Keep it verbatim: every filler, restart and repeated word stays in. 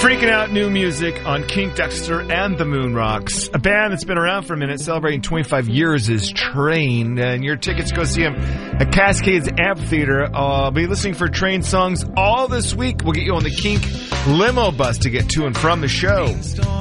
Freaking out new music on King Dexter and the Moon Rocks. A band that's been around for a minute, celebrating twenty-five years, is Train. And your tickets, go see them at Cascades Amphitheater. I'll be listening for Train songs all this week. We'll get you on the Kink limo bus to get to and from the show.